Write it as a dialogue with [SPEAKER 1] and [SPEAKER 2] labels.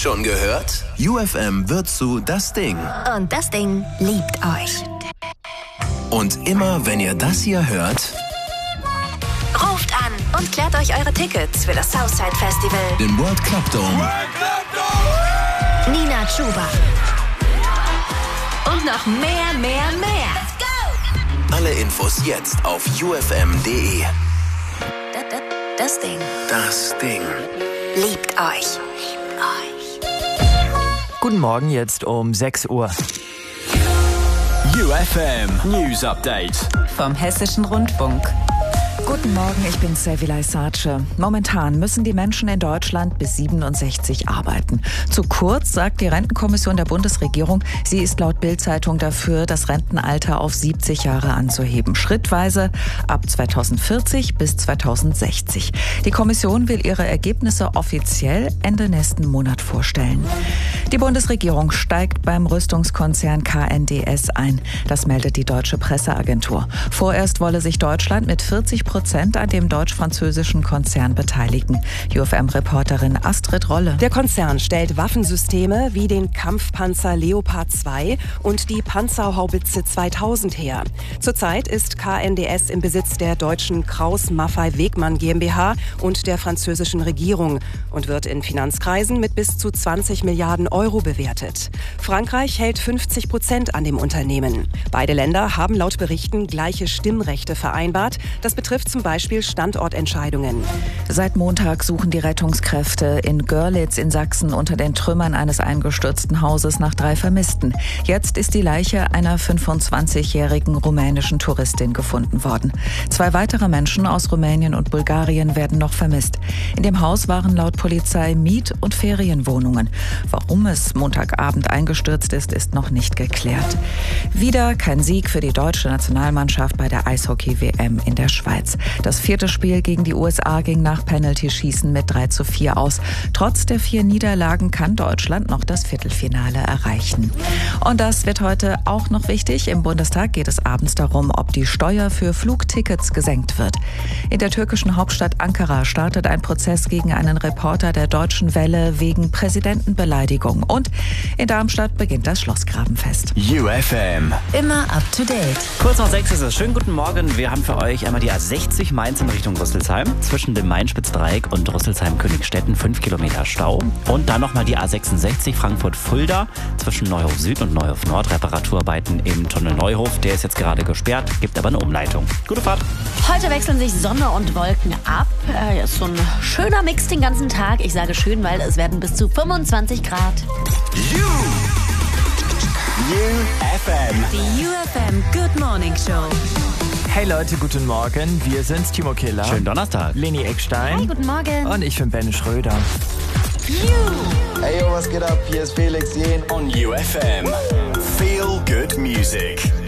[SPEAKER 1] Schon gehört? UFM wird zu das Ding.
[SPEAKER 2] Und das Ding liebt euch.
[SPEAKER 1] Und immer, wenn ihr das hier hört,
[SPEAKER 2] Ruft an und klärt euch eure Tickets für das Southside Festival.
[SPEAKER 1] den World Club Dome.
[SPEAKER 2] Nina Chuba. Und noch mehr.
[SPEAKER 1] Alle Infos jetzt auf ufm.de.
[SPEAKER 2] Das Ding
[SPEAKER 1] Das Ding.
[SPEAKER 2] liebt euch.
[SPEAKER 3] Guten Morgen, jetzt um 6 Uhr.
[SPEAKER 4] UFM News Update.
[SPEAKER 5] Vom Hessischen Rundfunk. Guten Morgen, ich bin Sevilay Sace. Momentan müssen die Menschen in Deutschland bis 67 arbeiten. Zu kurz, sagt die Rentenkommission der Bundesregierung. Sie ist laut Bild-Zeitung dafür, das Rentenalter auf 70 Jahre anzuheben. Schrittweise ab 2040 bis 2060. Die Kommission will ihre Ergebnisse offiziell Ende nächsten Monat vorstellen. Die Bundesregierung steigt beim Rüstungskonzern KNDS ein. Das meldet die deutsche Presseagentur. Vorerst wolle sich Deutschland mit 40% an dem deutsch-französischen Konzern beteiligen. UFM-Reporterin Astrid Rolle.
[SPEAKER 6] Der Konzern stellt Waffensysteme wie den Kampfpanzer Leopard 2 und die Panzerhaubitze 2000 her. Zurzeit ist KNDS im Besitz der deutschen Kraus-Maffei-Wegmann GmbH und der französischen Regierung und wird in Finanzkreisen mit bis zu 20 Milliarden Euro bewertet. Frankreich hält 50% an dem Unternehmen. Beide Länder haben laut Berichten gleiche Stimmrechte vereinbart. Das betrifft zum Beispiel Standortentscheidungen.
[SPEAKER 5] Seit Montag suchen die Rettungskräfte in Görlitz in Sachsen unter den Trümmern eines eingestürzten Hauses nach 3 Vermissten. Jetzt ist die Leiche einer 25-jährigen rumänischen Touristin gefunden worden. 2 weitere Menschen aus Rumänien und Bulgarien werden noch vermisst. In dem Haus waren laut Polizei Miet- und Ferienwohnungen. Warum es Montagabend eingestürzt ist, ist noch nicht geklärt. Wieder kein Sieg für die deutsche Nationalmannschaft bei der Eishockey-WM in der Schweiz. Das 4. Spiel gegen die USA ging nach Penalty-Schießen mit 3:4 aus. Trotz der 4 Niederlagen kann Deutschland noch das Viertelfinale erreichen. Und das wird heute auch noch wichtig. Im Bundestag geht es abends darum, ob die Steuer für Flugtickets gesenkt wird. In der türkischen Hauptstadt Ankara startet ein Prozess gegen einen Reporter der Deutschen Welle wegen Präsidentenbeleidigung. Und in Darmstadt beginnt das Schlossgrabenfest.
[SPEAKER 4] UFM.
[SPEAKER 2] Immer up to date.
[SPEAKER 7] Kurz nach 6 ist es. Schönen guten Morgen. Wir haben für euch einmal die A60 Mainz in Richtung Rüsselsheim. Zwischen dem Main-Spitz-Dreieck und Rüsselsheim-Königstetten 5 Kilometer Stau. Und dann nochmal die A66 Frankfurt-Fulda zwischen Neuhof Süd und Neuhof Nord. Reparaturarbeiten im Tunnel Neuhof. Der ist jetzt gerade gesperrt, gibt aber eine Umleitung. Gute Fahrt.
[SPEAKER 8] Heute wechseln sich Sonne und Wolken ab. Ist so ein schöner Mix den ganzen Tag. Ich sage schön, weil es werden bis zu 25 Grad.
[SPEAKER 4] UFM.
[SPEAKER 2] Die UFM Good Morning Show.
[SPEAKER 3] Hey Leute, guten Morgen. Wir sind's, Timo Killer.
[SPEAKER 7] Schönen Donnerstag.
[SPEAKER 3] Leni Eckstein.
[SPEAKER 8] Hi, guten Morgen.
[SPEAKER 3] Und ich bin Ben Schröder.
[SPEAKER 9] Hey yo, was geht ab? Hier ist Felix Jähn.
[SPEAKER 4] On UFM. Feel good music.